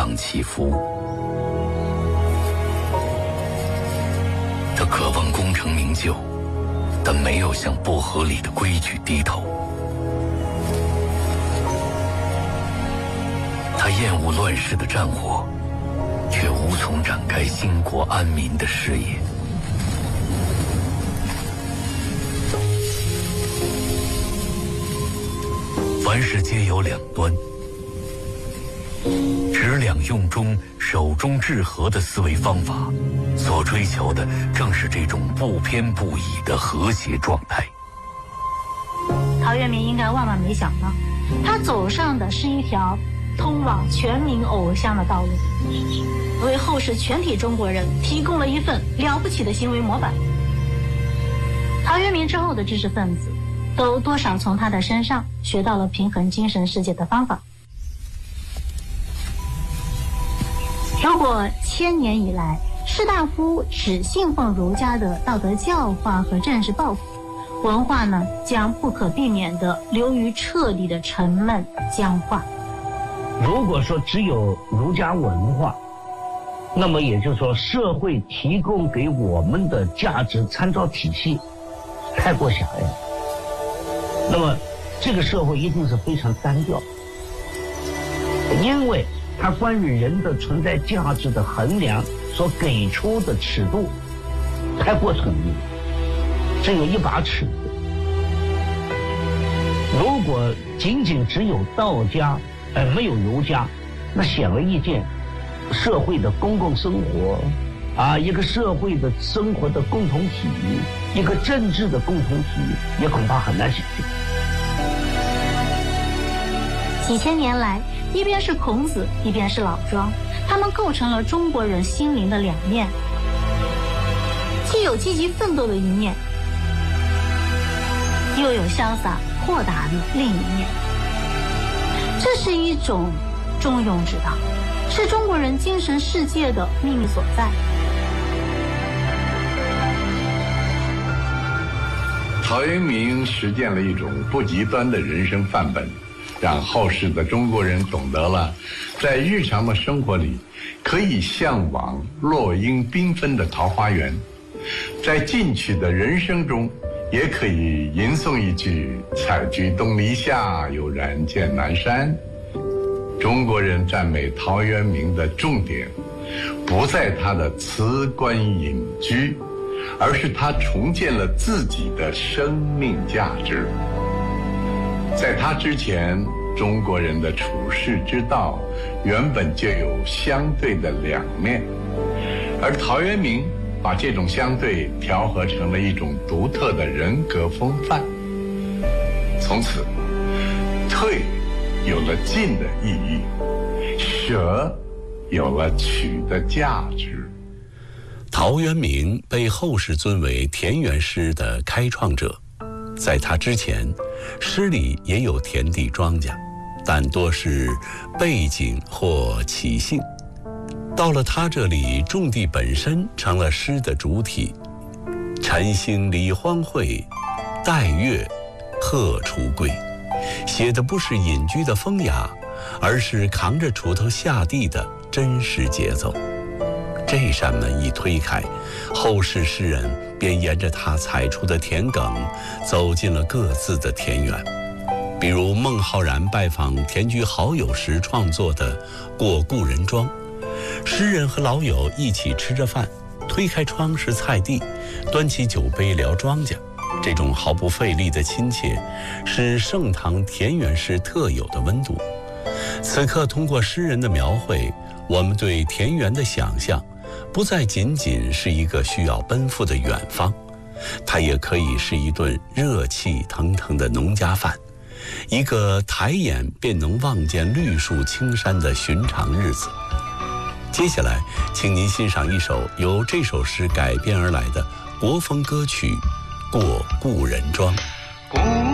荡起伏。他渴望功成名就，但没有向不合理的规矩低头。他厌恶乱世的战火，却无从展开兴国安民的事业。凡事皆有两端，执两用中、守中治和的思维方法，所追求的正是这种不偏不倚的和谐状态。 陶渊明应该万万没想到，他走上的是一条通往全民偶像的道路，为后世全体中国人提供了一份了不起的行为模板。陶渊明之后的知识分子都多少从他的身上学到了平衡精神世界的方法。如果千年以来士大夫只信奉儒家的道德教化和政治抱负，文化呢将不可避免地流于彻底的沉闷僵化。 如果说只有儒家文化，那么也就是说社会提供给我们的价值参照体系太过狭隘了，那么这个社会一定是非常单调，因为它关于人的存在价值的衡量所给出的尺度太过统一，只有一把尺子。如果仅仅只有道家没有儒家，那显而易见，社会的公共生活一个社会的生活的共同体，一个政治的共同体，也恐怕很难想象。 几千年来，一边是孔子，一边是老庄，他们构成了中国人心灵的两面，既有积极奋斗的一面，又有潇洒豁达的另一面。这是一种中庸之道，是中国人精神世界的秘密所在。 陶渊明实践了一种不极端的人生范本，让后世的中国人懂得了在日常的生活里可以向往落英缤纷的桃花源，在进取的人生中也可以吟诵一句采菊东篱下，悠然见南山。中国人赞美陶渊明的重点不在他的辞官隐居，而是他重建了自己的生命价值。在他之前，中国人的处世之道原本就有相对的两面，而陶渊明把这种相对调和成了一种独特的人格风范。从此，退有了进的意义，舍有了取的价值。 陶渊明被后世尊为田园诗的开创者，在他之前，诗里也有田地庄稼，但多是背景或起兴。到了他这里，种地本身成了诗的主体。晨兴理荒秽，带月荷锄归，写的不是隐居的风雅，而是扛着锄头下地的真实节奏。这扇门一推开，后世诗人便沿着他踩出的田埂走进了各自的田园。比如孟浩然拜访田居好友时创作的《过故人庄》，诗人和老友一起吃着饭，推开窗是菜地，端起酒杯聊庄稼。这种毫不费力的亲切，是盛唐田园诗特有的温度。此刻通过诗人的描绘，我们对田园的想象不再仅仅是一个需要奔赴的远方，它也可以是一顿热气腾腾的农家饭，一个抬眼便能望见绿树青山的寻常日子。接下来请您欣赏一首由这首诗改编而来的国风歌曲《过故人庄》。